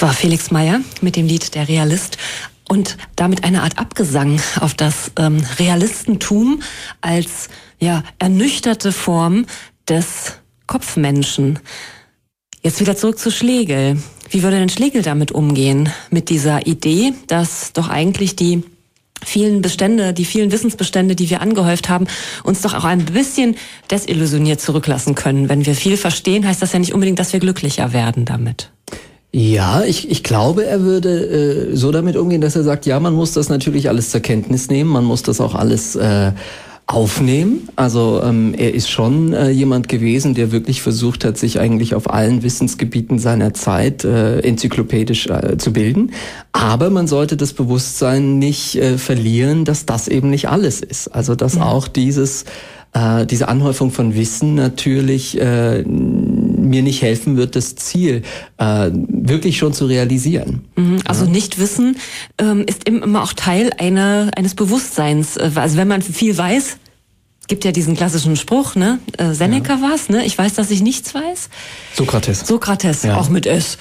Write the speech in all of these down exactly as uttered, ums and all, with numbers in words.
war Felix Meyer mit dem Lied Der Realist und damit eine Art Abgesang auf das ähm, Realistentum als ja ernüchterte Form des Kopfmenschen. Jetzt wieder zurück zu Schlegel. Wie würde denn Schlegel damit umgehen, mit dieser Idee, dass doch eigentlich die vielen Bestände, die vielen Wissensbestände, die wir angehäuft haben, uns doch auch ein bisschen desillusioniert zurücklassen können. Wenn wir viel verstehen, heißt das ja nicht unbedingt, dass wir glücklicher werden damit. Ja, ich, ich glaube, er würde äh, so damit umgehen, dass er sagt, ja, man muss das natürlich alles zur Kenntnis nehmen, man muss das auch alles äh, aufnehmen. Also ähm, er ist schon äh, jemand gewesen, der wirklich versucht hat, sich eigentlich auf allen Wissensgebieten seiner Zeit äh, enzyklopädisch äh, zu bilden. Aber man sollte das Bewusstsein nicht äh, verlieren, dass das eben nicht alles ist. Also dass mhm. auch dieses äh, diese Anhäufung von Wissen natürlich äh, mir nicht helfen wird, das Ziel äh, wirklich schon zu realisieren. Also Nichtwissen ähm, ist immer auch Teil einer, eines Bewusstseins. Also wenn man viel weiß, gibt ja diesen klassischen Spruch, ne? Äh, Seneca ja. war's, ne? Ich weiß, dass ich nichts weiß. Sokrates. Sokrates, ja. Auch mit S.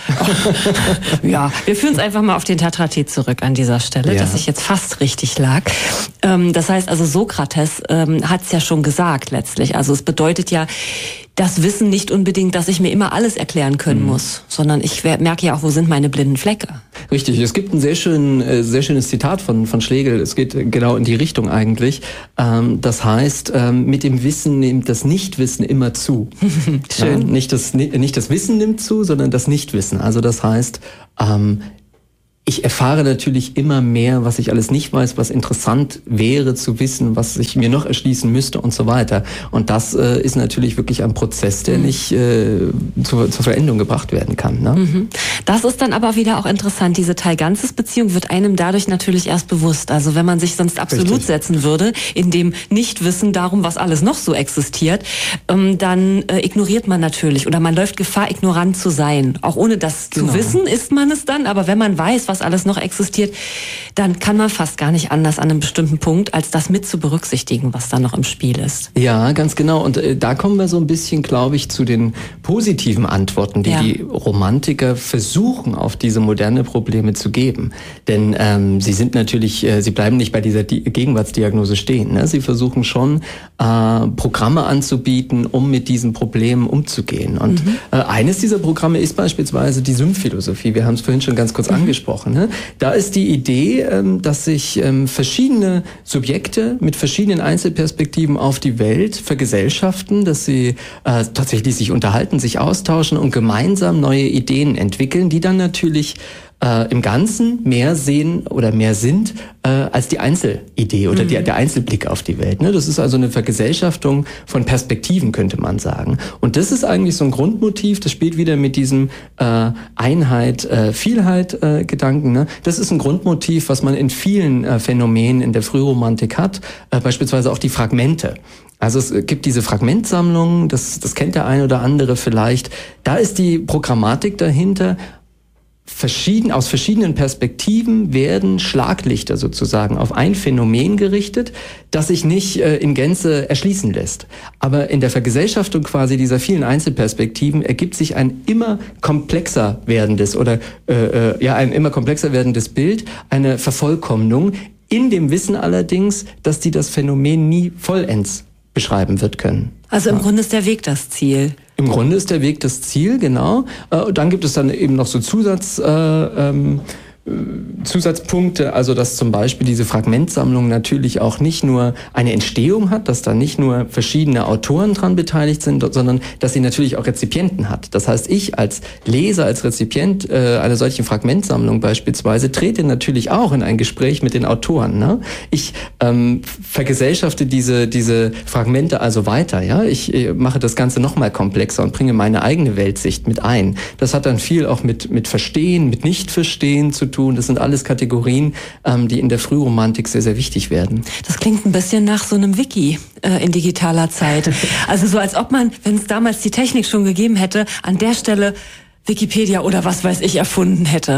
Ja, wir führen es einfach mal auf den Tetratet zurück an dieser Stelle, ja. dass ich jetzt fast richtig lag. Ähm, das heißt also, Sokrates ähm, hat es ja schon gesagt letztlich. Also es bedeutet ja, das Wissen nicht unbedingt, dass ich mir immer alles erklären können mhm. muss, sondern ich merke ja auch, wo sind meine blinden Flecke. Richtig, es gibt ein sehr schön, sehr schönes Zitat von von Schlegel. Es geht genau in die Richtung eigentlich. Ähm, das heißt, ähm, mit dem Wissen nimmt das Nichtwissen immer zu. Schön. Ja, nicht das nicht das Wissen nimmt zu, sondern das Nichtwissen. Also das heißt, ähm, ich erfahre natürlich immer mehr, was ich alles nicht weiß, was interessant wäre zu wissen, was ich mir noch erschließen müsste und so weiter. Und das äh, ist natürlich wirklich ein Prozess, der mhm. nicht äh, zur, zur Veränderung gebracht werden kann. Ne? Mhm. Das ist dann aber wieder auch interessant. Diese Teil-Ganzes-Beziehung wird einem dadurch natürlich erst bewusst. Also wenn man sich sonst absolut Richtig. setzen würde, in dem Nichtwissen darum, was alles noch so existiert, ähm, dann äh, ignoriert man natürlich oder man läuft Gefahr, ignorant zu sein. Auch ohne das genau. zu wissen, ist man es dann. Aber wenn man weiß, was alles noch existiert, dann kann man fast gar nicht anders an einem bestimmten Punkt, als das mit zu berücksichtigen, was da noch im Spiel ist. Ja, ganz genau. Und äh, da kommen wir so ein bisschen, glaube ich, zu den positiven Antworten, die ja. die Romantiker versuchen, auf diese moderne Probleme zu geben. Denn ähm, sie sind natürlich, äh, sie bleiben nicht bei dieser Di- Gegenwartsdiagnose stehen. Ne? Sie versuchen schon, äh, Programme anzubieten, um mit diesen Problemen umzugehen. Und mhm. äh, eines dieser Programme ist beispielsweise die Symphilosophie. Wir haben es vorhin schon ganz kurz mhm. angesprochen. Ne? Da ist die Idee, ähm, dass sich ähm, verschiedene Subjekte mit verschiedenen Einzelperspektiven auf die Welt vergesellschaften, dass sie äh, tatsächlich sich unterhalten, sich austauschen und gemeinsam neue Ideen entwickeln, die dann natürlich äh, im Ganzen mehr sehen oder mehr sind äh, als die Einzelidee oder mhm. die, der Einzelblick auf die Welt. Ne? Das ist also eine Vergesellschaftung von Perspektiven, könnte man sagen. Und das ist eigentlich so ein Grundmotiv, das spielt wieder mit diesem äh, Einheit, äh, Vielheit äh, Gedanken. Ne? Das ist ein Grundmotiv, was man in vielen äh, Phänomenen in der Frühromantik hat, äh, beispielsweise auch die Fragmente. Also es gibt diese Fragmentsammlungen, das, das kennt der eine oder andere vielleicht. Da ist die Programmatik dahinter. Verschieden, aus verschiedenen Perspektiven werden Schlaglichter sozusagen auf ein Phänomen gerichtet, das sich nicht äh, in Gänze erschließen lässt. Aber in der Vergesellschaftung quasi dieser vielen Einzelperspektiven ergibt sich ein immer komplexer werdendes oder äh, äh, ja ein immer komplexer werdendes Bild, eine Vervollkommnung, in dem Wissen allerdings, dass die das Phänomen nie vollends beschreiben wird können. Also im ja. Grunde ist der Weg das Ziel. Im Grunde ist der Weg das Ziel, genau. Und dann gibt es dann eben noch so Zusatz, äh, ähm, Zusatzpunkte, also dass zum Beispiel diese Fragmentsammlung natürlich auch nicht nur eine Entstehung hat, dass da nicht nur verschiedene Autoren dran beteiligt sind, sondern dass sie natürlich auch Rezipienten hat. Das heißt, ich als Leser, als Rezipient äh, einer solchen Fragmentsammlung beispielsweise trete natürlich auch in ein Gespräch mit den Autoren. Ne? Ich ähm, vergesellschafte diese diese Fragmente also weiter. Ja, ich äh, mache das Ganze noch mal komplexer und bringe meine eigene Weltsicht mit ein. Das hat dann viel auch mit mit Verstehen, mit Nichtverstehen zu tun. Das sind alles Kategorien, ähm, die in der Frühromantik sehr, sehr wichtig werden. Das klingt ein bisschen nach so einem Wiki äh, in digitaler Zeit. Also so als ob man, wenn es damals die Technik schon gegeben hätte, an der Stelle Wikipedia oder was weiß ich erfunden hätte.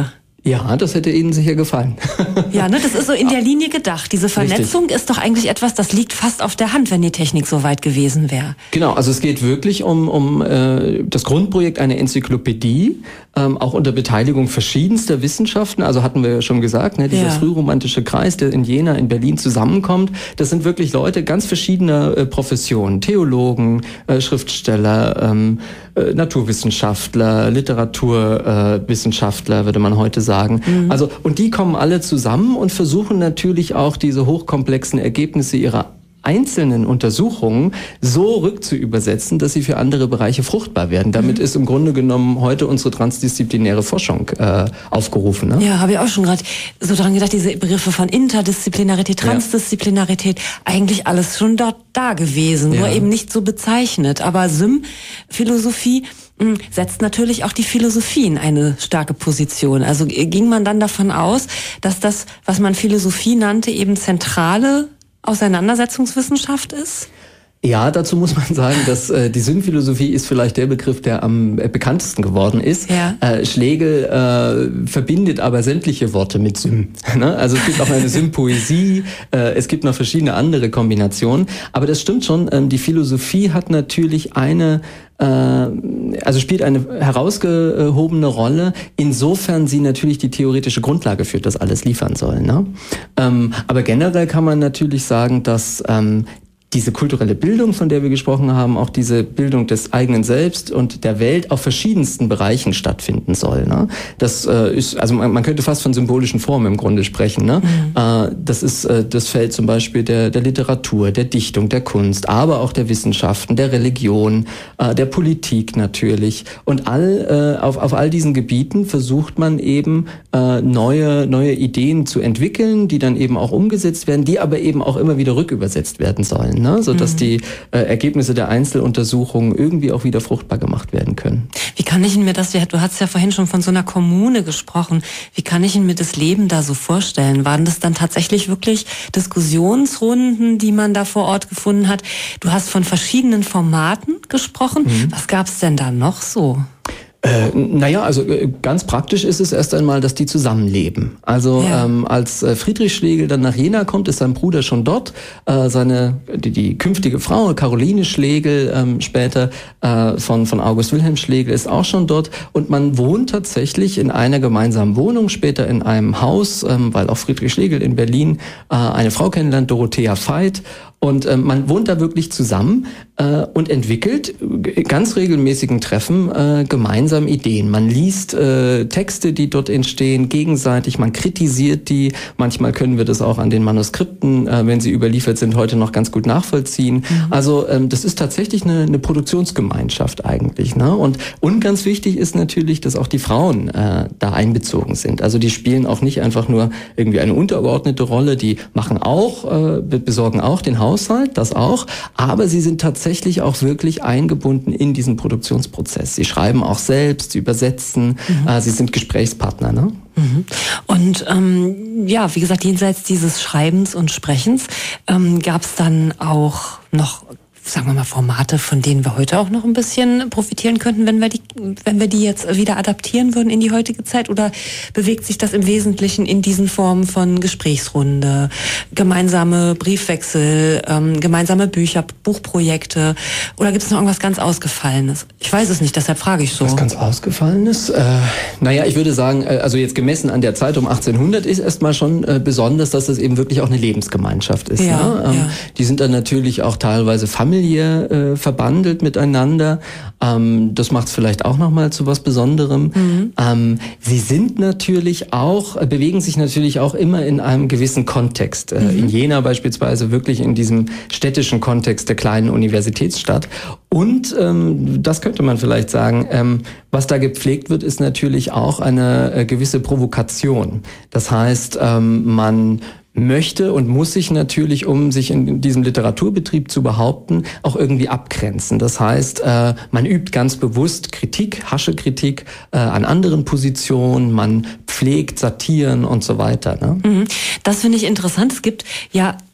Ja, das hätte Ihnen sicher gefallen. Ja, ne, das ist so in der Linie gedacht. Diese Vernetzung Richtig. Ist doch eigentlich etwas, das liegt fast auf der Hand, wenn die Technik so weit gewesen wäre. Genau, also es geht wirklich um, um äh, das Grundprojekt einer Enzyklopädie, ähm, auch unter Beteiligung verschiedenster Wissenschaften. Also hatten wir ja schon gesagt, ne, dieser ja. frühromantische Kreis, der in Jena, in Berlin zusammenkommt. Das sind wirklich Leute ganz verschiedener äh, Professionen. Theologen, äh, Schriftsteller, ähm, äh, Naturwissenschaftler, Literaturwissenschaftler, äh, würde man heute sagen. Sagen. Mhm. Also, und die kommen alle zusammen und versuchen natürlich auch diese hochkomplexen Ergebnisse ihrer einzelnen Untersuchungen so rückzuübersetzen, dass sie für andere Bereiche fruchtbar werden. Damit mhm. ist im Grunde genommen heute unsere transdisziplinäre Forschung äh, aufgerufen. Ne? Ja, habe ich auch schon gerade so dran gedacht, diese Begriffe von Interdisziplinarität, Transdisziplinarität, ja. eigentlich alles schon dort da gewesen, ja. nur eben nicht so bezeichnet. Aber Sym-Philosophie setzt natürlich auch die Philosophie in eine starke Position. Also ging man dann davon aus, dass das, was man Philosophie nannte, eben zentrale Auseinandersetzungswissenschaft ist? Ja, dazu muss man sagen, dass äh, die Sym-Philosophie ist vielleicht der Begriff, der am äh, bekanntesten geworden ist. Ja. Äh, Schlegel äh, verbindet aber sämtliche Worte mit Sym. Ne? Also es gibt auch eine Sympoesie, äh, es gibt noch verschiedene andere Kombinationen. Aber das stimmt schon, ähm, die Philosophie hat natürlich eine äh, also spielt eine herausgehobene Rolle, insofern sie natürlich die theoretische Grundlage für das alles liefern soll. Ne? Ähm, aber generell kann man natürlich sagen, dass ähm, diese kulturelle Bildung, von der wir gesprochen haben, auch diese Bildung des eigenen Selbst und der Welt auf verschiedensten Bereichen stattfinden soll. Ne? Das äh, ist, also man, man könnte fast von symbolischen Formen im Grunde sprechen. Ne? Mhm. Äh, das ist äh, das Feld zum Beispiel der, der Literatur, der Dichtung, der Kunst, aber auch der Wissenschaften, der Religion, äh, der Politik natürlich. Und all äh, auf, auf all diesen Gebieten versucht man eben äh, neue neue Ideen zu entwickeln, die dann eben auch umgesetzt werden, die aber eben auch immer wieder rückübersetzt werden sollen. Ne, so dass mhm. die äh, Ergebnisse der Einzeluntersuchungen irgendwie auch wieder fruchtbar gemacht werden können. Wie kann ich mir das, du hast ja vorhin schon von so einer Kommune gesprochen, wie kann ich mir das Leben da so vorstellen? Waren das dann tatsächlich wirklich Diskussionsrunden, die man da vor Ort gefunden hat? Du hast von verschiedenen Formaten gesprochen. Mhm. Was gab's denn da noch so? Äh, naja, also äh, ganz praktisch ist es erst einmal, dass die zusammenleben. Also ja. ähm, als äh, Friedrich Schlegel dann nach Jena kommt, ist sein Bruder schon dort. Äh, seine die, die künftige Frau, Caroline Schlegel, ähm, später äh, von von August Wilhelm Schlegel, ist auch schon dort. Und man wohnt tatsächlich in einer gemeinsamen Wohnung, später in einem Haus, ähm, weil auch Friedrich Schlegel in Berlin äh, eine Frau kennenlernt, Dorothea Veit. Und äh, man wohnt da wirklich zusammen äh, und entwickelt in ganz regelmäßigen Treffen äh, gemeinsam Ideen. Man liest äh, Texte, die dort entstehen, gegenseitig, man kritisiert die. Manchmal können wir das auch an den Manuskripten, äh, wenn sie überliefert sind, heute noch ganz gut nachvollziehen. Mhm. Also ähm, das ist tatsächlich eine, eine Produktionsgemeinschaft eigentlich. Ne? Und, und ganz wichtig ist natürlich, dass auch die Frauen äh, da einbezogen sind. Also die spielen auch nicht einfach nur irgendwie eine untergeordnete Rolle, die machen auch, äh, besorgen auch den Haushalt. Das auch, aber sie sind tatsächlich auch wirklich eingebunden in diesen Produktionsprozess. Sie schreiben auch selbst, sie übersetzen, mhm. äh, sie sind Gesprächspartner. Ne? Mhm. Und ähm, ja, wie gesagt, jenseits dieses Schreibens und Sprechens ähm, gab es dann auch noch, sagen wir mal, Formate, von denen wir heute auch noch ein bisschen profitieren könnten, wenn wir die, wenn wir die jetzt wieder adaptieren würden in die heutige Zeit? Oder bewegt sich das im Wesentlichen in diesen Formen von Gesprächsrunde, gemeinsame Briefwechsel, ähm, gemeinsame Bücher, Buchprojekte? Oder gibt es noch irgendwas ganz Ausgefallenes? Ich weiß es nicht, deshalb frage ich so. Was ganz Ausgefallenes? Äh, naja, ich würde sagen, also jetzt gemessen an der Zeit um achtzehnhundert ist erstmal schon äh, besonders, dass das eben wirklich auch eine Lebensgemeinschaft ist. Ja, ne? ähm, ja. Die sind dann natürlich auch teilweise familiär äh, verbandelt miteinander. Ähm, das macht es vielleicht auch nochmal zu was Besonderem. Mhm. Ähm, sie sind natürlich auch, äh, bewegen sich natürlich auch immer in einem gewissen Kontext. Äh, mhm. In Jena beispielsweise wirklich in diesem städtischen Kontext der kleinen Universitätsstadt. Und ähm, das könnte man vielleicht sagen, ähm, was da gepflegt wird, ist natürlich auch eine äh, gewisse Provokation. Das heißt, ähm, man möchte und muss sich natürlich, um sich in diesem Literaturbetrieb zu behaupten, auch irgendwie abgrenzen. Das heißt, äh, man übt ganz bewusst Kritik, Haschekritik äh, an anderen Positionen, man pflegt Satiren und so weiter. Ne? Das finde ich interessant. Es gibt ja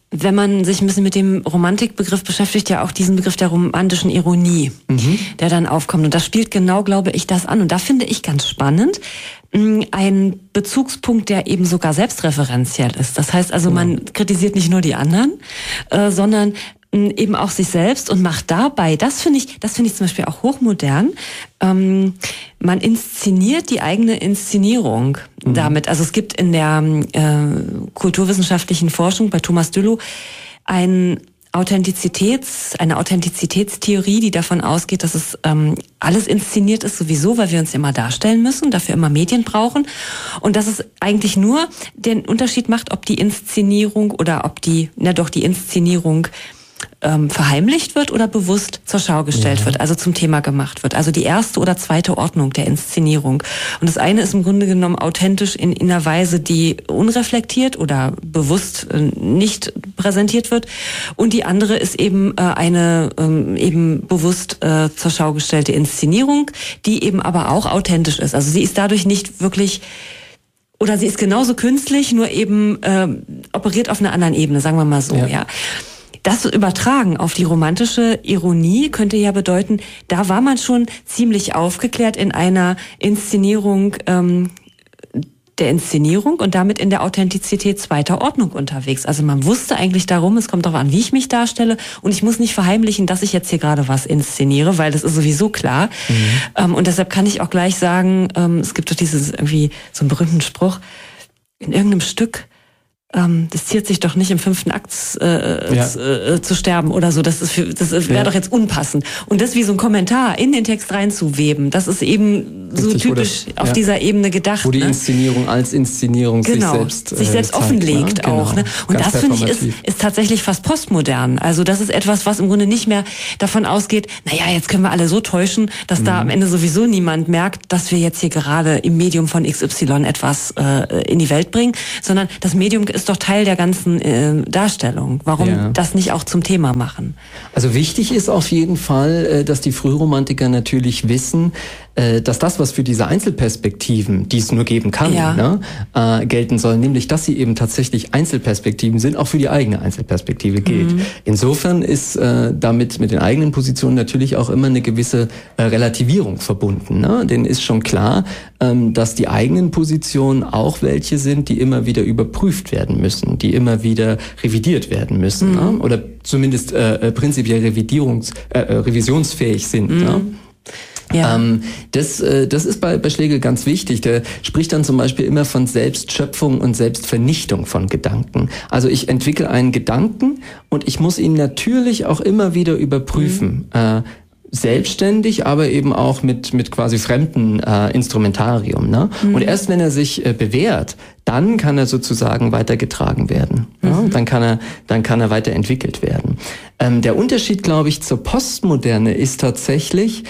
wenn man sich ein bisschen mit dem Romantikbegriff beschäftigt, ja auch diesen Begriff der romantischen Ironie, mhm. der dann aufkommt. Und das spielt genau, glaube ich, das an. Und da finde ich ganz spannend, ein Bezugspunkt, der eben sogar selbstreferenziell ist. Das heißt also, man kritisiert nicht nur die anderen, äh, sondern eben auch sich selbst und macht dabei, das finde ich, das finde ich zum Beispiel auch hochmodern, ähm, man inszeniert die eigene Inszenierung mhm. damit. Also es gibt in der äh, kulturwissenschaftlichen Forschung bei Thomas Düllow ein Authentizitäts, eine Authentizitätstheorie, die davon ausgeht, dass es ähm, alles inszeniert ist sowieso, weil wir uns immer darstellen müssen, dafür immer Medien brauchen und dass es eigentlich nur den Unterschied macht, ob die Inszenierung oder ob die, na doch die Inszenierung ähm, verheimlicht wird oder bewusst zur Schau gestellt ja. wird, also zum Thema gemacht wird. Also die erste oder zweite Ordnung der Inszenierung. Und das eine ist im Grunde genommen authentisch in, in einer Weise, die unreflektiert oder bewusst äh, nicht präsentiert wird. Und die andere ist eben äh, eine ähm, eben bewusst äh, zur Schau gestellte Inszenierung, die eben aber auch authentisch ist. Also sie ist dadurch nicht wirklich, oder sie ist genauso künstlich, nur eben äh, operiert auf einer anderen Ebene, sagen wir mal so, ja. ja. Das übertragen auf die romantische Ironie könnte ja bedeuten, da war man schon ziemlich aufgeklärt in einer Inszenierung ähm, der Inszenierung und damit in der Authentizität zweiter Ordnung unterwegs. Also man wusste eigentlich darum, es kommt darauf an, wie ich mich darstelle und ich muss nicht verheimlichen, dass ich jetzt hier gerade was inszeniere, weil das ist sowieso klar. Mhm. Ähm, und deshalb kann ich auch gleich sagen, ähm, es gibt doch dieses irgendwie so einen berühmten Spruch, in irgendeinem Stück, Ähm, das ziert sich doch nicht im fünften Akt äh, ja. zu, äh, zu sterben oder so. Das ist für, das wäre ja. doch jetzt unpassend. Und das wie so ein Kommentar in den Text reinzuweben, das ist eben so Richtig, typisch das, auf ja. dieser Ebene gedacht. Wo die ne? Inszenierung als Inszenierung genau, sich selbst sich selbst zeigt, offenlegt ne? auch. Genau. Ne? Und Ganz das finde ich ist, ist tatsächlich fast postmodern. Also das ist etwas, was im Grunde nicht mehr davon ausgeht, naja, jetzt können wir alle so täuschen, dass mhm. da am Ende sowieso niemand merkt, dass wir jetzt hier gerade im Medium von X Y etwas äh, in die Welt bringen, sondern das Medium ist doch Teil der ganzen Äh, Darstellung. Warum ja. das nicht auch zum Thema machen? Also wichtig ist auf jeden Fall, äh, dass die Frühromantiker natürlich wissen, äh, dass das, was für diese Einzelperspektiven, die es nur geben kann, ja. ne, äh, gelten soll, nämlich, dass sie eben tatsächlich Einzelperspektiven sind, auch für die eigene Einzelperspektive gilt. Mhm. Insofern ist äh, damit mit den eigenen Positionen natürlich auch immer eine gewisse äh, Relativierung verbunden. Ne? Denen ist schon klar, ähm, dass die eigenen Positionen auch welche sind, die immer wieder überprüft werden müssen, die immer wieder revidiert werden müssen, mhm. ne? Oder zumindest äh, prinzipiell revidierungs, äh, revisionsfähig sind. Mhm. Ne? Ja. Ähm, das, äh, das ist bei, bei Schlegel ganz wichtig. Der spricht dann zum Beispiel immer von Selbstschöpfung und Selbstvernichtung von Gedanken. Also ich entwickle einen Gedanken und ich muss ihn natürlich auch immer wieder überprüfen. Mhm. Äh, selbstständig, aber eben auch mit mit quasi fremden äh, Instrumentarium. Ne? Mhm. Und erst wenn er sich äh, bewährt, dann kann er sozusagen weitergetragen werden. Mhm. Ja? Dann kann er dann kann er weiterentwickelt werden. Ähm, der Unterschied, glaube ich, zur Postmoderne ist tatsächlich,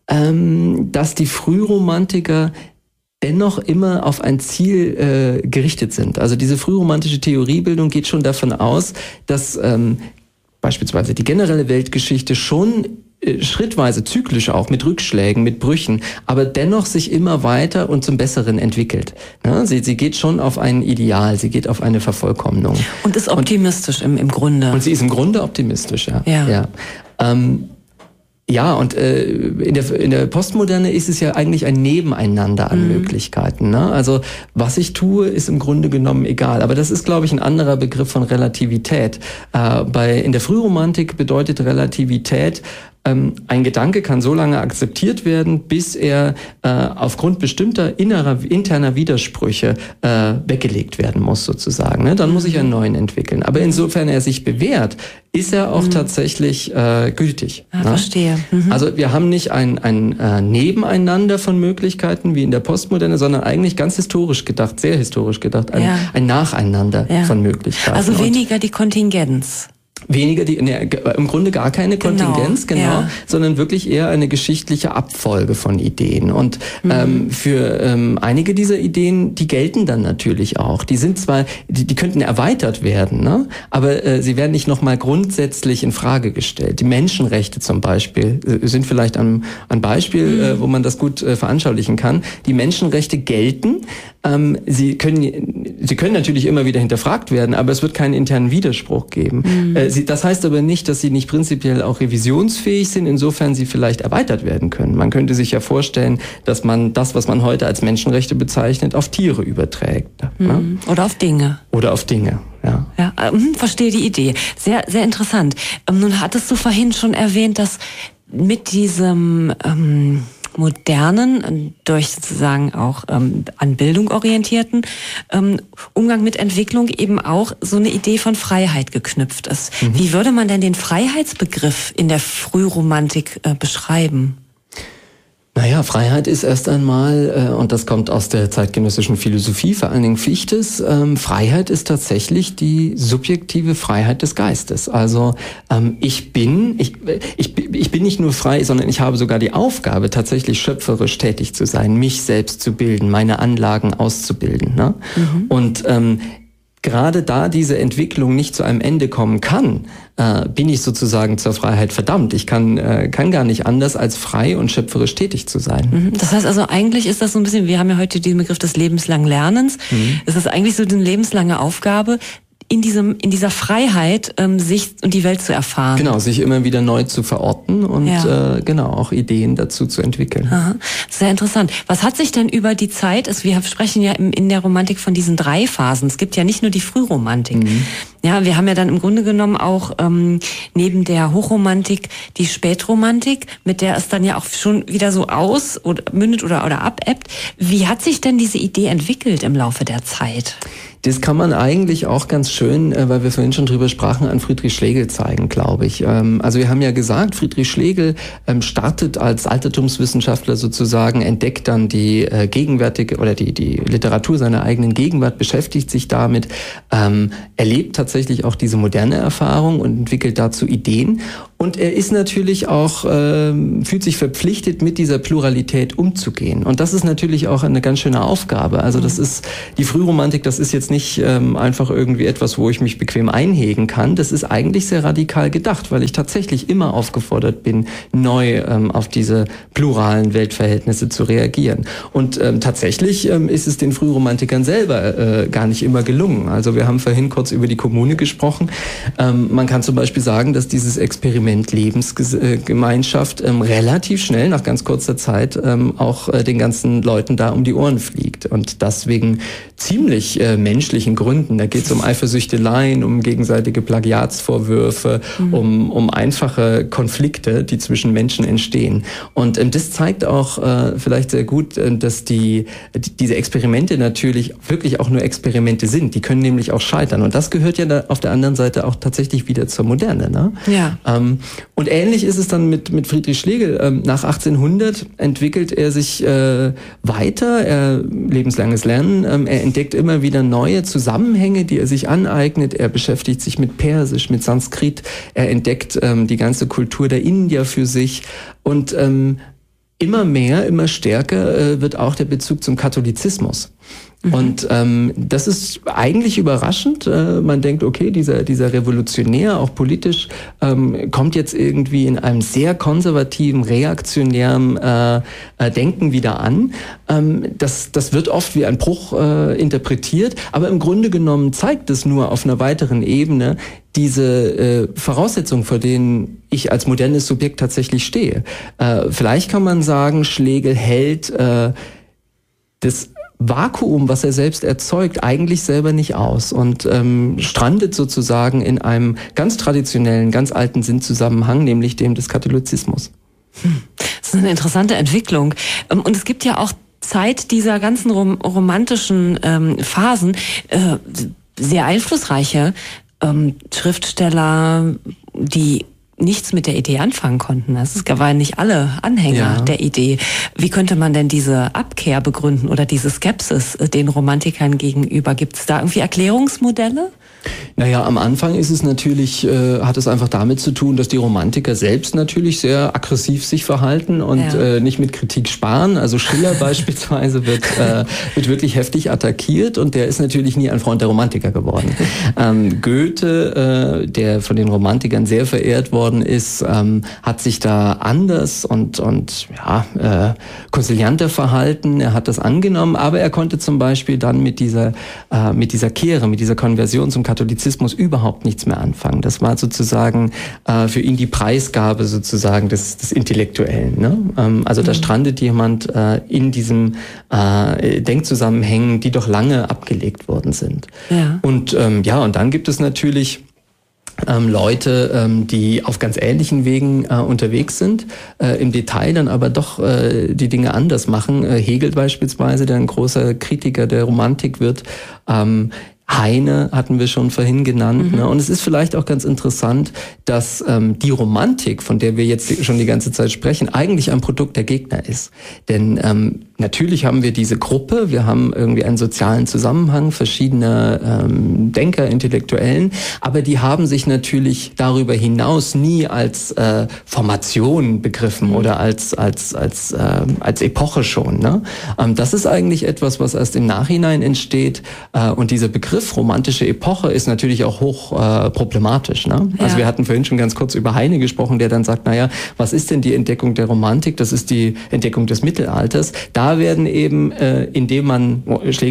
ähm, dass die Frühromantiker dennoch immer auf ein Ziel äh, gerichtet sind. Also diese frühromantische Theoriebildung geht schon davon aus, dass ähm, beispielsweise die generelle Weltgeschichte schon schrittweise, zyklisch auch, mit Rückschlägen, mit Brüchen, aber dennoch sich immer weiter und zum Besseren entwickelt. Ja, sie, sie geht schon auf ein Ideal, sie geht auf eine Vervollkommnung. Und ist optimistisch und, im, im Grunde. Und sie ist im Grunde optimistisch, ja. Ja, ja. Ähm, Ja, und äh, in der in der Postmoderne ist es ja eigentlich ein Nebeneinander an mhm. Möglichkeiten. Ne? Also was ich tue, ist im Grunde genommen egal. Aber das ist, glaube ich, ein anderer Begriff von Relativität. Äh, bei in der Frühromantik bedeutet Relativität, ähm, ein Gedanke kann so lange akzeptiert werden, bis er äh, aufgrund bestimmter innerer, interner Widersprüche äh, weggelegt werden muss, sozusagen. Ne? Dann muss ich einen neuen entwickeln. Aber insofern er sich bewährt, ist er auch mhm. tatsächlich äh, gültig. Ah, ne? Verstehe. Mhm. Also wir haben nicht ein, ein äh, Nebeneinander von Möglichkeiten wie in der Postmoderne, sondern eigentlich ganz historisch gedacht, sehr historisch gedacht, ein, ja. ein Nacheinander ja. von Möglichkeiten. Also weniger die Kontingenz. Weniger die, ne, im Grunde gar keine Kontingenz, genau, genau ja. sondern wirklich eher eine geschichtliche Abfolge von Ideen. Und mhm. ähm, für ähm, einige dieser Ideen, die gelten dann natürlich auch. Die sind zwar, die, die könnten erweitert werden, ne? aber äh, sie werden nicht nochmal grundsätzlich in Frage gestellt. Die Menschenrechte zum Beispiel äh, sind vielleicht ein, ein Beispiel, mhm. äh, wo man das gut äh, veranschaulichen kann. Die Menschenrechte gelten. Ähm, sie können, sie können natürlich immer wieder hinterfragt werden, aber es wird keinen internen Widerspruch geben. Mhm. Äh, sie, das heißt aber nicht, dass sie nicht prinzipiell auch revisionsfähig sind, insofern sie vielleicht erweitert werden können. Man könnte sich ja vorstellen, dass man das, was man heute als Menschenrechte bezeichnet, auf Tiere überträgt. Mhm. Ja? Oder auf Dinge. Oder auf Dinge, ja. Ja, ähm, verstehe die Idee. Sehr, sehr interessant. Ähm, nun hattest du vorhin schon erwähnt, dass mit diesem ähm, modernen, durch sozusagen auch ähm, an Bildung orientierten ähm, Umgang mit Entwicklung eben auch so eine Idee von Freiheit geknüpft ist. Mhm. Wie würde man denn den Freiheitsbegriff in der Frühromantik äh, beschreiben? Naja, Freiheit ist erst einmal, äh, und das kommt aus der zeitgenössischen Philosophie, vor allen Dingen Fichtes, ähm, Freiheit ist tatsächlich die subjektive Freiheit des Geistes. Also ähm, ich bin, ich, ich, ich bin nicht nur frei, sondern ich habe sogar die Aufgabe, tatsächlich schöpferisch tätig zu sein, mich selbst zu bilden, meine Anlagen auszubilden. Ne? Mhm. Und ähm, gerade da diese Entwicklung nicht zu einem Ende kommen kann, äh, bin ich sozusagen zur Freiheit verdammt. Ich kann, äh, kann gar nicht anders, als frei und schöpferisch tätig zu sein. Das heißt also, eigentlich ist das so ein bisschen, wir haben ja heute den Begriff des lebenslangen Lernens. Mhm. Es ist eigentlich so eine lebenslange Aufgabe, in diesem, in dieser Freiheit, ähm, sich und die Welt zu erfahren. Genau, sich immer wieder neu zu verorten und ja. äh, genau auch Ideen dazu zu entwickeln. Aha. Sehr interessant. Was hat sich denn über die Zeit, also wir sprechen ja in der Romantik von diesen drei Phasen. Es gibt ja nicht nur die Frühromantik. Mhm. Ja, wir haben ja dann im Grunde genommen auch ähm, neben der Hochromantik die Spätromantik, mit der es dann ja auch schon wieder so aus oder mündet oder oder abebbt. Wie hat sich denn diese Idee entwickelt im Laufe der Zeit? Das kann man eigentlich auch ganz schön, weil wir vorhin schon drüber sprachen, an Friedrich Schlegel zeigen, glaube ich. Also wir haben ja gesagt, Friedrich Schlegel startet als Altertumswissenschaftler sozusagen, entdeckt dann die gegenwärtige oder die die Literatur seiner eigenen Gegenwart, beschäftigt sich damit, erlebt tatsächlich auch diese moderne Erfahrung und entwickelt dazu Ideen. Und er ist natürlich auch, äh, fühlt sich verpflichtet, mit dieser Pluralität umzugehen. Und das ist natürlich auch eine ganz schöne Aufgabe. Also das ist, die Frühromantik, das ist jetzt nicht ähm, einfach irgendwie etwas, wo ich mich bequem einhegen kann. Das ist eigentlich sehr radikal gedacht, weil ich tatsächlich immer aufgefordert bin, neu ähm, auf diese pluralen Weltverhältnisse zu reagieren. Und ähm, tatsächlich ähm, ist es den Frühromantikern selber äh, gar nicht immer gelungen. Also wir haben vorhin kurz über die Kommune gesprochen. Ähm, man kann zum Beispiel sagen, dass dieses Experiment Lebensgemeinschaft ähm, relativ schnell, nach ganz kurzer Zeit, ähm, auch äh, den ganzen Leuten da um die Ohren fliegt. Und das wegen ziemlich äh, menschlichen Gründen. Da geht es um Eifersüchteleien, um gegenseitige Plagiatsvorwürfe, mhm. um, um einfache Konflikte, die zwischen Menschen entstehen. Und ähm, das zeigt auch äh, vielleicht sehr gut, äh, dass die, die diese Experimente natürlich wirklich auch nur Experimente sind. Die können nämlich auch scheitern. Und das gehört ja da auf der anderen Seite auch tatsächlich wieder zur Moderne. Ne? Ja. Ähm, Und ähnlich ist es dann mit, mit Friedrich Schlegel. Ähm, nach achtzehnhundert entwickelt er sich äh, weiter, er lebenslanges Lernen, ähm, er entdeckt immer wieder neue Zusammenhänge, die er sich aneignet. Er beschäftigt sich mit Persisch, mit Sanskrit, er entdeckt ähm, die ganze Kultur der Indier für sich und ähm, immer mehr, immer stärker äh, wird auch der Bezug zum Katholizismus. Mhm. Und ähm, das ist eigentlich überraschend. Äh, man denkt, okay, dieser dieser Revolutionär, auch politisch, ähm, kommt jetzt irgendwie in einem sehr konservativen, reaktionären äh, äh, Denken wieder an. Ähm, das das wird oft wie ein Bruch äh, interpretiert, aber im Grunde genommen zeigt es nur auf einer weiteren Ebene diese äh, Voraussetzungen, vor denen ich als modernes Subjekt tatsächlich stehe. Äh, vielleicht kann man sagen, Schlegel hält äh, das Vakuum, was er selbst erzeugt, eigentlich selber nicht aus und ähm, strandet sozusagen in einem ganz traditionellen, ganz alten Sinnzusammenhang, nämlich dem des Katholizismus. Hm. Das ist eine interessante Entwicklung. Und es gibt ja auch Zeit dieser ganzen rom- romantischen ähm, Phasen äh, sehr einflussreiche ähm, Schriftsteller, die nichts mit der Idee anfangen konnten. Es waren nicht alle Anhänger ja. der Idee. Wie könnte man denn diese Abkehr begründen oder diese Skepsis den Romantikern gegenüber? Gibt es da irgendwie Erklärungsmodelle? Naja, am Anfang ist es natürlich, äh, hat es einfach damit zu tun, dass die Romantiker selbst natürlich sehr aggressiv sich verhalten und ja. äh, nicht mit Kritik sparen. Also Schiller beispielsweise wird, äh, wird wirklich heftig attackiert und der ist natürlich nie ein Freund der Romantiker geworden. ähm, Goethe, äh, der von den Romantikern sehr verehrt worden ist, ähm, hat sich da anders und, und ja, äh, konsilianter verhalten. Er hat das angenommen, aber er konnte zum Beispiel dann mit dieser, äh, mit dieser Kehre, mit dieser Konversion zum Katholizismus überhaupt nichts mehr anfangen. Das war sozusagen äh, für ihn die Preisgabe sozusagen des, des Intellektuellen. Ne? Ähm, also mhm. da strandet jemand äh, in diesem äh, Denkzusammenhängen, die doch lange abgelegt worden sind. Ja. Und ähm, ja, und dann gibt es natürlich Ähm, Leute, ähm, die auf ganz ähnlichen Wegen äh, unterwegs sind, äh, im Detail dann aber doch äh, die Dinge anders machen. Äh, Hegel beispielsweise, der ein großer Kritiker der Romantik wird, ähm, Heine hatten wir schon vorhin genannt. Mhm. Ne? Und es ist vielleicht auch ganz interessant, dass ähm, die Romantik, von der wir jetzt schon die ganze Zeit sprechen, eigentlich ein Produkt der Gegner ist. Denn ähm, natürlich haben wir diese Gruppe, wir haben irgendwie einen sozialen Zusammenhang verschiedener ähm, Denker, Intellektuellen, aber die haben sich natürlich darüber hinaus nie als äh, Formation begriffen mhm. oder als als als äh, als Epoche schon. Ne? Ähm, das ist eigentlich etwas, was erst im Nachhinein entsteht, äh, und dieser Begriff romantische Epoche ist natürlich auch hoch äh, problematisch. Ne? Ja. Also wir hatten vorhin schon ganz kurz über Heine gesprochen, der dann sagt, naja, was ist denn die Entdeckung der Romantik? Das ist die Entdeckung des Mittelalters. Da werden eben, äh, indem man,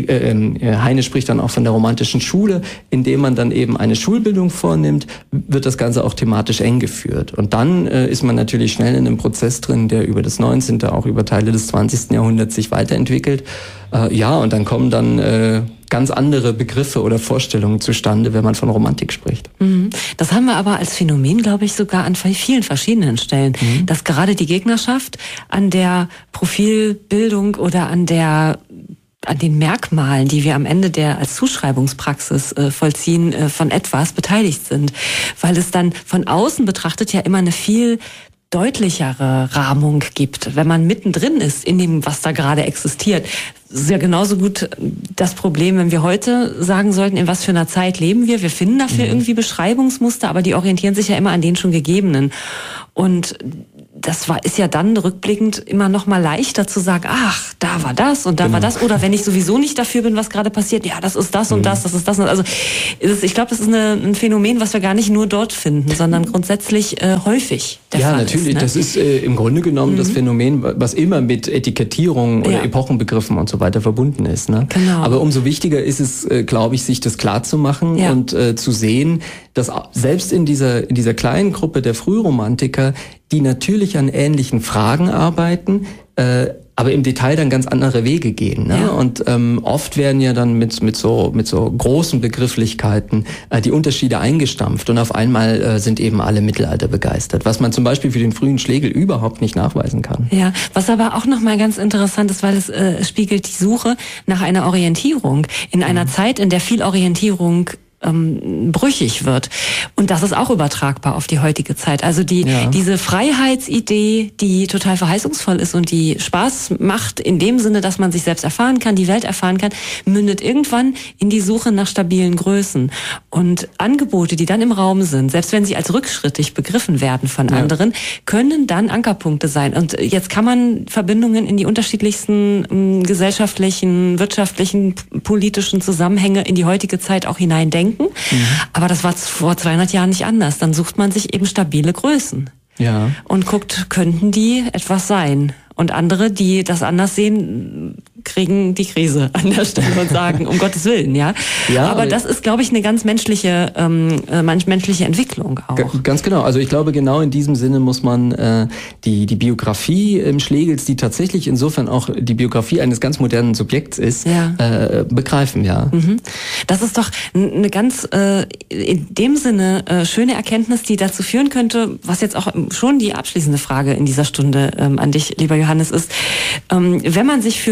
äh, Heine spricht dann auch von der romantischen Schule, indem man dann eben eine Schulbildung vornimmt, wird das Ganze auch thematisch eng geführt. Und dann äh, ist man natürlich schnell in einem Prozess drin, der über das neunzehnten., auch über Teile des zwanzigsten. Jahrhunderts sich weiterentwickelt. Äh, ja, und dann kommen dann äh, ganz andere Begriffe oder Vorstellungen zustande, wenn man von Romantik spricht. Das haben wir aber als Phänomen, glaube ich, sogar an vielen verschiedenen Stellen, mhm. dass gerade die Gegnerschaft an der Profilbildung oder an der an den Merkmalen, die wir am Ende der als Zuschreibungspraxis äh, vollziehen, äh, von etwas beteiligt sind. Weil es dann von außen betrachtet ja immer eine viel deutlichere Rahmung gibt, wenn man mittendrin ist in dem, was da gerade existiert. Das ist ja genauso gut das Problem, wenn wir heute sagen sollten, in was für einer Zeit leben wir. Wir finden dafür mhm. irgendwie Beschreibungsmuster, aber die orientieren sich ja immer an den schon gegebenen. Und das war, ist ja dann rückblickend immer noch mal leichter zu sagen, ach, da war das und da genau. war das. Oder wenn ich sowieso nicht dafür bin, was gerade passiert, ja, das ist das und mhm. das, das ist das. Also ich glaube, das ist eine, ein Phänomen, was wir gar nicht nur dort finden, sondern grundsätzlich äh, häufig der ja, Fall natürlich. ist. Ne? Das ist äh, im Grunde genommen mhm. das Phänomen, was immer mit Etikettierung oder ja. Epochenbegriffen und so weiter verbunden ist. Ne? Genau. Aber umso wichtiger ist es, äh, glaube ich, sich das klar zu machen ja. und äh, zu sehen, dass selbst in dieser, in dieser kleinen Gruppe der Frühromantiker, die natürlich an ähnlichen Fragen arbeiten, äh, aber im Detail dann ganz andere Wege gehen. Ne? Ja. Und ähm, oft werden ja dann mit mit so mit so großen Begrifflichkeiten äh, die Unterschiede eingestampft und auf einmal äh, sind eben alle Mittelalter begeistert, was man zum Beispiel für den frühen Schlegel überhaupt nicht nachweisen kann. Ja, was aber auch nochmal ganz interessant ist, weil es äh, spiegelt die Suche nach einer Orientierung in einer mhm. Zeit, in der viel Orientierung ähm, brüchig wird. Und das ist auch übertragbar auf die heutige Zeit. Also die ja. diese Freiheitsidee, die total verheißungsvoll ist und die Spaß macht in dem Sinne, dass man sich selbst erfahren kann, die Welt erfahren kann, mündet irgendwann in die Suche nach stabilen Größen. Und Angebote, die dann im Raum sind, selbst wenn sie als rückschrittig begriffen werden von ja. anderen, können dann Ankerpunkte sein. Und jetzt kann man Verbindungen in die unterschiedlichsten ähm, gesellschaftlichen, wirtschaftlichen, politischen Zusammenhänge in die heutige Zeit auch hineindenken. Mhm. Aber das war vor zweihundert Jahren nicht anders. Dann sucht man sich eben stabile Größen. Ja. Und guckt, könnten die etwas sein? Und andere, die das anders sehen, kriegen die Krise an der Stelle und sagen, um Gottes Willen, ja. ja aber das ist, glaube ich, eine ganz menschliche, ähm, menschliche Entwicklung auch. Ganz genau. Also ich glaube, genau in diesem Sinne muss man äh, die die Biografie im Schlegels, die tatsächlich insofern auch die Biografie eines ganz modernen Subjekts ist, ja. äh, begreifen, ja. Mhm. Das ist doch eine ganz äh, in dem Sinne äh, schöne Erkenntnis, die dazu führen könnte, was jetzt auch schon die abschließende Frage in dieser Stunde ähm, an dich, lieber Johannes, ist, ähm, wenn man sich für Schlegel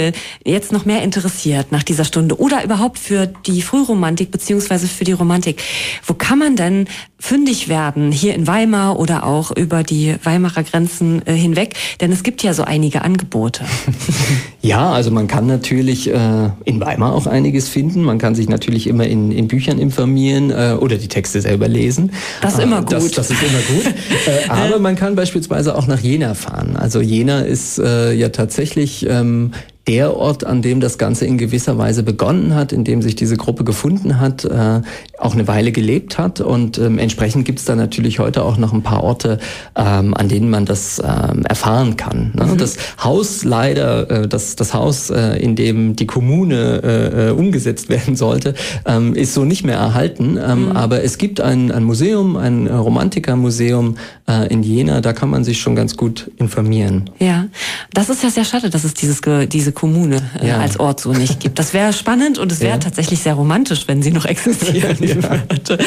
Single jetzt noch mehr interessiert nach dieser Stunde oder überhaupt für die Frühromantik beziehungsweise für die Romantik, wo kann man denn fündig werden? Hier in Weimar oder auch über die Weimarer Grenzen äh, hinweg? Denn es gibt ja so einige Angebote. Ja, also man kann natürlich äh, in Weimar auch einiges finden. Man kann sich natürlich immer in, in Büchern informieren äh, oder die Texte selber lesen. Das ist immer gut. Das, das ist immer gut. äh, aber man kann beispielsweise auch nach Jena fahren. Also Jena ist äh, ja tatsächlich ähm, der Ort, an dem das Ganze in gewisser Weise begonnen hat, in dem sich diese Gruppe gefunden hat, äh, auch eine Weile gelebt hat. Und ähm, entsprechend gibt es da natürlich heute auch noch ein paar Orte, ähm, an denen man das ähm, erfahren kann. Ne? Mhm. Das Haus leider, äh, das, das Haus, äh, in dem die Kommune äh, umgesetzt werden sollte, ähm, ist so nicht mehr erhalten. Ähm, mhm. Aber es gibt ein, ein Museum, ein Romantikermuseum äh, in Jena, da kann man sich schon ganz gut informieren. Ja, das ist ja sehr schade, dass es dieses, diese Kommune äh, ja. als Ort so nicht gibt. Das wäre spannend und es wäre ja. tatsächlich sehr romantisch, wenn sie noch existieren würde.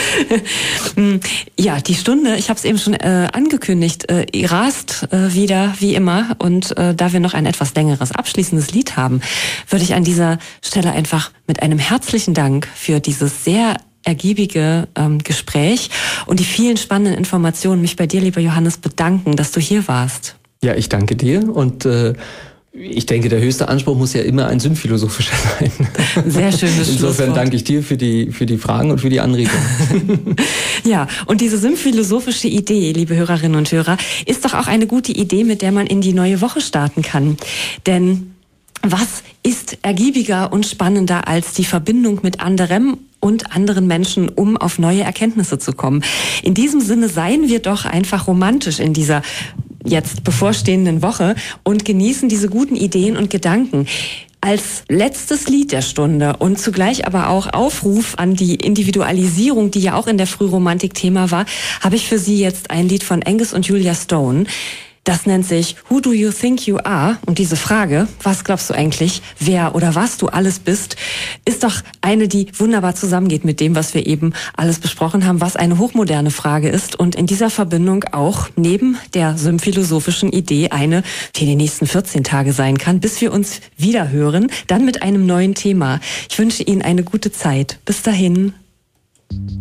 Ja. ja, die Stunde, ich habe es eben schon äh, angekündigt, äh, rast äh, wieder wie immer und äh, da wir noch ein etwas längeres abschließendes Lied haben, würde ich an dieser Stelle einfach mit einem herzlichen Dank für dieses sehr ergiebige ähm, Gespräch und die vielen spannenden Informationen mich bei dir, lieber Johannes, bedanken, dass du hier warst. Ja, ich danke dir und äh, ich denke, der höchste Anspruch muss ja immer ein sympphilosophischer sein. Sehr schönes Insofern danke ich dir für die, für die Fragen und für die Anregungen. Ja, und diese symphilosophische Idee, liebe Hörerinnen und Hörer, ist doch auch eine gute Idee, mit der man in die neue Woche starten kann. Denn was ist ergiebiger und spannender als die Verbindung mit anderem und anderen Menschen, um auf neue Erkenntnisse zu kommen? In diesem Sinne seien wir doch einfach romantisch in dieser jetzt bevorstehenden Woche und genießen diese guten Ideen und Gedanken. Als letztes Lied der Stunde und zugleich aber auch Aufruf an die Individualisierung, die ja auch in der Frühromantik Thema war, habe ich für Sie jetzt ein Lied von Angus und Julia Stone. Das nennt sich Who Do You Think You Are? Und diese Frage, was glaubst du eigentlich, wer oder was du alles bist, ist doch eine, die wunderbar zusammengeht mit dem, was wir eben alles besprochen haben, was eine hochmoderne Frage ist und in dieser Verbindung auch neben der symphilosophischen Idee eine für die nächsten vierzehn Tage sein kann, bis wir uns wieder hören, dann mit einem neuen Thema. Ich wünsche Ihnen eine gute Zeit. Bis dahin.